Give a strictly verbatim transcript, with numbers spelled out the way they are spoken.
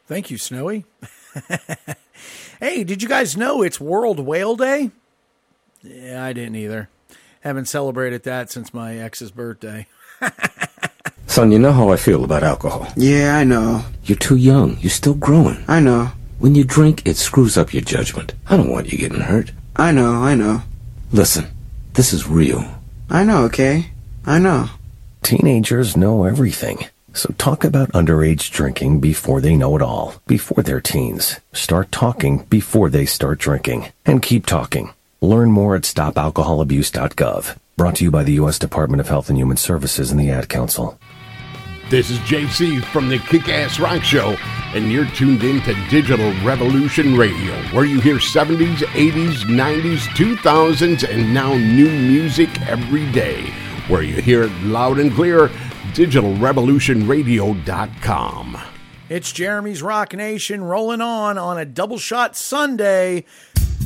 Thank you, Snowy. Hey, did you guys know it's World Whale Day? Yeah, I didn't either. Haven't celebrated that since my ex's birthday. Son, you know how I feel about alcohol. Yeah, I know. You're too young. You're still growing. I know. When you drink, it screws up your judgment. I don't want you getting hurt. I know, I know. Listen, this is real. I know, okay? I know. Teenagers know everything. So talk about underage drinking before they know it all, before they're teens. Start talking before they start drinking. And keep talking. Learn more at stop alcohol abuse dot gov. Brought to you by the U S Department of Health and Human Services and the Ad Council. This is J C from the Kick-Ass Rock Show, and you're tuned in to Digital Revolution Radio, where you hear seventies, eighties, nineties, two thousands, and now new music every day. Where you hear it loud and clear, digital revolution radio dot com. It's Jeremy's Rock Nation rolling on on a double shot Sunday.